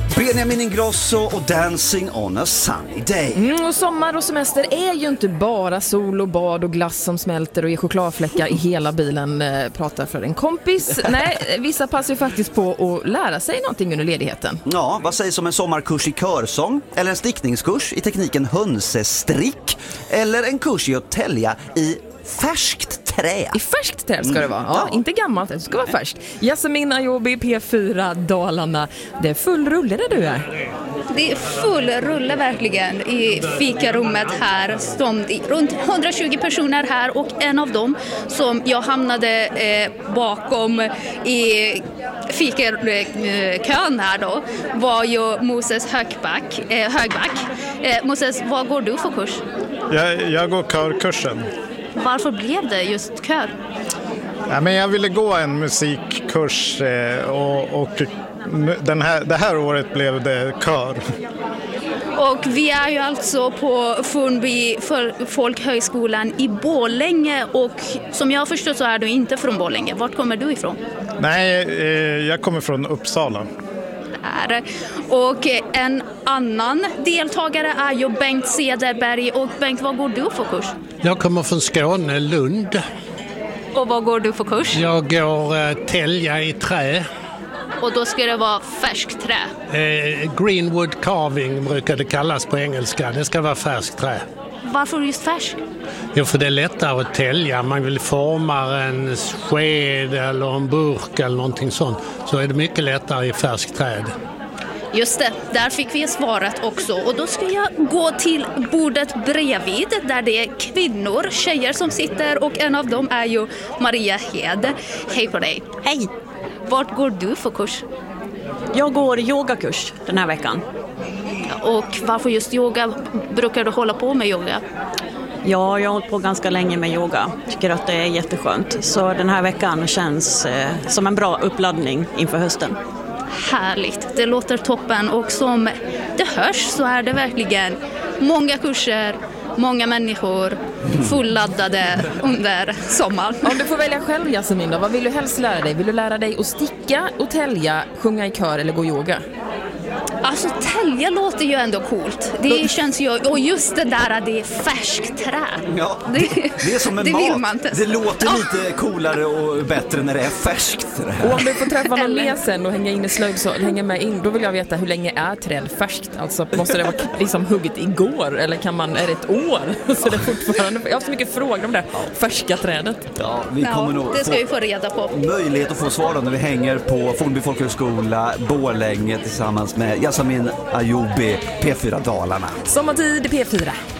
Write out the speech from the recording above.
Benjamin Ingrosso och Dancing on a sunny day. Och sommar och semester är ju inte bara sol och bad och glass som smälter och ger chokladfläckar i hela bilen, pratar för en kompis. Nej, vissa passar ju faktiskt på att lära sig någonting under ledigheten. Ja, vad sägs om en sommarkurs i körsång? Eller en stickningskurs i tekniken hönsestrick? Eller en kurs i att tälja i färskt trä? I färskt trä ska det vara, ja. Inte gammalt, det ska vara färskt. Yasemin Ayoubi, P4 Dalarna. Det är full rulle där du är. Det är full rulle verkligen i fikarummet här. Som runt 120 personer här och en av dem som jag hamnade bakom i fikarkön här då var ju Moses Högback. Moses, vad går du för kurs? Jag går körkursen. Varför blev det just kör? Ja, men jag ville gå en musikkurs och det här året blev det kör. Och vi är ju alltså på Fornby folkhögskolan i Borlänge och som jag förstår så är du inte från Borlänge. Vart kommer du ifrån? Nej, jag kommer från Uppsala. Där. Och en annan deltagare är ju Bengt Cederberg. Och Bengt, vad går du för kurs? Jag kommer från Skåne, Lund. Och vad går du för kurs? Jag går tälja i trä. Och då ska det vara färskt trä? Greenwood carving brukar det kallas på engelska. Det ska vara färskt trä. Varför just färsk? Jo, för det är lättare att tälja. Man vill forma en sked eller en burk eller någonting sånt. Så är det mycket lättare i färskt träd. Just det, där fick vi svaret också. Och då ska jag gå till bordet bredvid där det är kvinnor, tjejer som sitter. Och en av dem är ju Maria Hed. Hej på dig. Hej. Vart går du för kurs? Jag går yogakurs den här veckan. Och varför just yoga? Brukar du hålla på med yoga? Ja, jag har hållit på ganska länge med yoga. Tycker att det är jätteskönt. Så den här veckan känns som en bra uppladdning inför hösten. Härligt, det låter toppen. Och som det hörs så är det verkligen många kurser, många människor fulladdade under sommaren. Om du får välja själv, Yasemin, då, vad vill du helst lära dig? Vill du lära dig att sticka och tälja, sjunga i kör eller gå yoga? Alltså tälja låter ju ändå coolt. Det känns ju, och just det där att det är färskt trä. Ja, det är som en det mat. Vill man det låter lite coolare och bättre när det är färskt trä. Och om du får träffa någon mer sen och hänga in i slöjd så hänga med in, då vill jag veta hur länge är träd färskt? Alltså måste det vara liksom hugget igår eller är det ett år? Så det är fortfarande, jag har så mycket frågor om det färska trädet. Ja, vi kommer nog det ska vi få reda på. Möjlighet att få svar då när vi hänger på Fornby folkhögskola Borlänge tillsammans med Yasemin Ayoubi, P4 Dalarna. Sommartid P4.